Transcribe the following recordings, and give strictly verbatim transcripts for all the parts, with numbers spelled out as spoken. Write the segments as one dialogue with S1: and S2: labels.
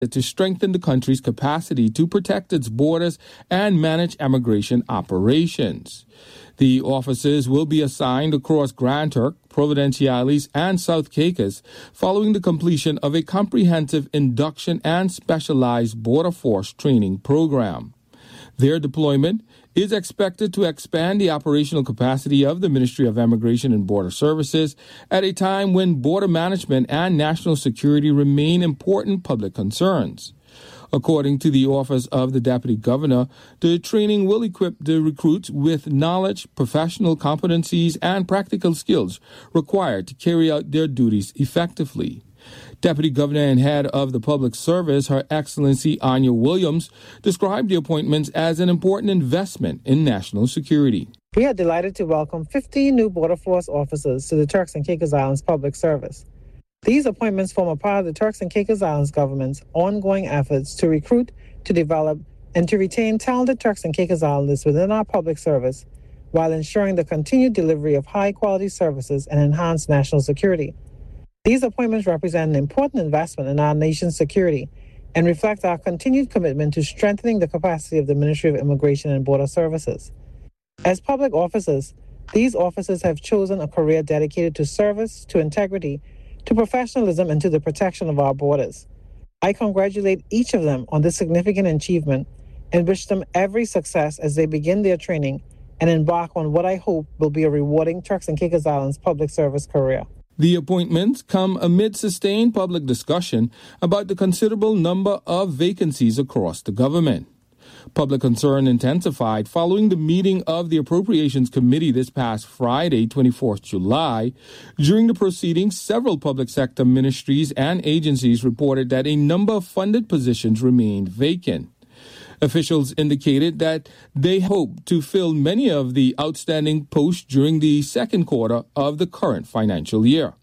S1: to strengthen the country's capacity to protect its borders and manage immigration operations. The officers will be assigned across Grand Turk, Providenciales, and South Caicos following the completion of a comprehensive induction and specialized border force training program. Their deployment is expected to expand the operational capacity of the Ministry of Immigration and Border Services at a time when border management and national security remain important public concerns. According to the Office of the Deputy Governor, the training will equip the recruits with knowledge, professional competencies, and practical skills required to carry out their duties effectively. Deputy Governor and Head of the Public Service, Her Excellency Anya Williams, described the appointments as an important investment in national security.
S2: We are delighted to welcome fifteen new Border Force officers to the Turks and Caicos Islands Public Service. These appointments form a part of the Turks and Caicos Islands government's ongoing efforts to recruit, to develop, and to retain talented Turks and Caicos Islanders within our public service, while ensuring the continued delivery of high-quality services and enhanced national security. These appointments represent an important investment in our nation's security and reflect our continued commitment to strengthening the capacity of the Ministry of Immigration and Border Services. As public officers, these officers have chosen a career dedicated to service, to integrity, to professionalism, and to the protection of our borders. I congratulate each of them on this significant achievement and wish them every success as they begin their training and embark on what I hope will be a rewarding Turks and Caicos Islands public service career.
S1: The appointments come amid sustained public discussion about the considerable number of vacancies across the government. Public concern intensified following the meeting of the Appropriations Committee this past Friday, twenty-fourth of July. During the proceedings, several public sector ministries and agencies reported that a number of funded positions remained vacant. Officials indicated that they hope to fill many of the outstanding posts during the second quarter of the current financial year.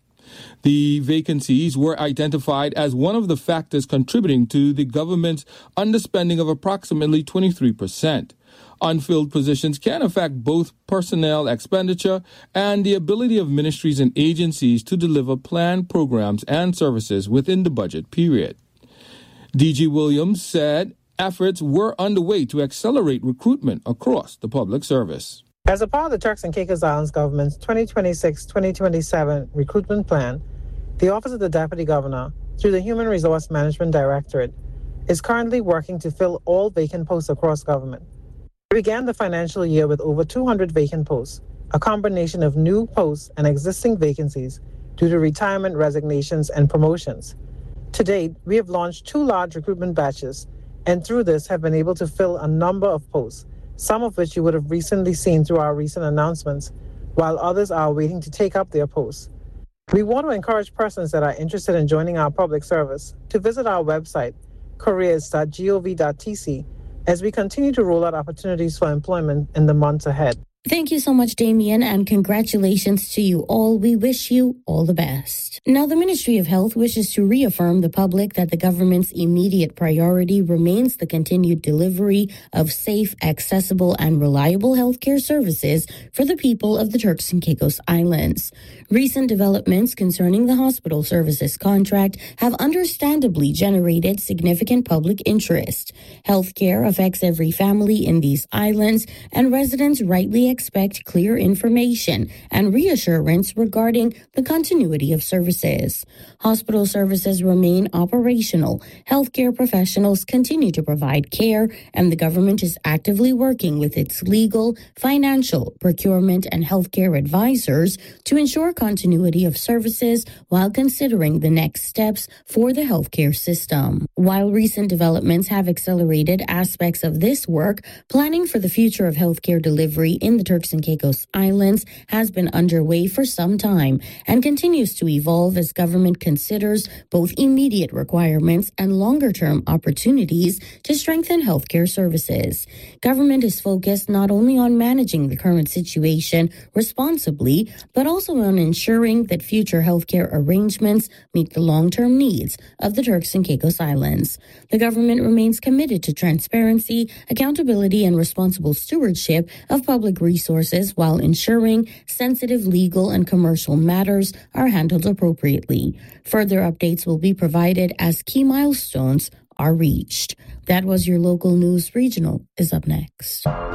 S1: The vacancies were identified as one of the factors contributing to the government's underspending of approximately twenty-three percent. Unfilled positions can affect both personnel expenditure and the ability of ministries and agencies to deliver planned programs and services within the budget period. D G Williams said efforts were underway to accelerate recruitment across the public service.
S2: As a part of the Turks and Caicos Islands government's twenty twenty-six to twenty twenty-seven recruitment plan, the Office of the Deputy Governor, through the Human Resource Management Directorate, is currently working to fill all vacant posts across government. We began the financial year with over two hundred vacant posts, a combination of new posts and existing vacancies due to retirement, resignations, and promotions. To date, we have launched two large recruitment batches, and through this have been able to fill a number of posts, some of which you would have recently seen through our recent announcements, while others are waiting to take up their posts. We want to encourage persons that are interested in joining our public service to visit our website, careers dot gov dot t c, as we continue to roll out opportunities for employment in the months ahead.
S3: Thank you so much, Damien, and congratulations to you all. We wish you all the best. Now, the Ministry of Health wishes to reaffirm the public that the government's immediate priority remains the continued delivery of safe, accessible, and reliable healthcare services for the people of the Turks and Caicos Islands. Recent developments concerning the hospital services contract have understandably generated significant public interest. Healthcare affects every family in these islands, and residents rightly expect clear information and reassurance regarding the continuity of services. Hospital services remain operational. Healthcare professionals continue to provide care, and the government is actively working with its legal, financial, procurement, and healthcare advisors to ensure continuity of services while considering the next steps for the healthcare system. While recent developments have accelerated aspects of this work, planning for the future of healthcare delivery in the Turks and Caicos Islands has been underway for some time and continues to evolve as government considers both immediate requirements and longer-term opportunities to strengthen healthcare services. Government is focused not only on managing the current situation responsibly, but also on ensuring that future healthcare arrangements meet the long-term needs of the Turks and Caicos Islands. The government remains committed to transparency, accountability, and responsible stewardship of public resources while ensuring sensitive legal and commercial matters are handled appropriately. Further updates will be provided as key milestones are reached. That was your local news. Regional is up next.